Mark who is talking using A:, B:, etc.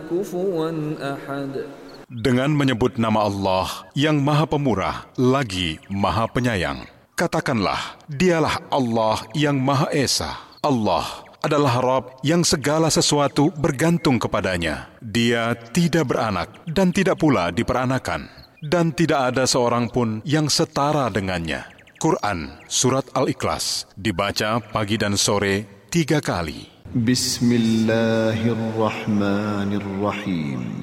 A: كفوا أحد.
B: Dengan menyebut nama Allah yang Maha Pemurah lagi Maha Penyayang, katakanlah, dialah Allah yang Maha Esa. Allah adalah Rabb yang segala sesuatu bergantung kepadanya. Dia tidak beranak dan tidak pula diperanakan, dan tidak ada seorang pun yang setara dengannya. Quran Surat Al-Ikhlas dibaca pagi dan sore 3 kali.
C: Bismillahirrahmanirrahim.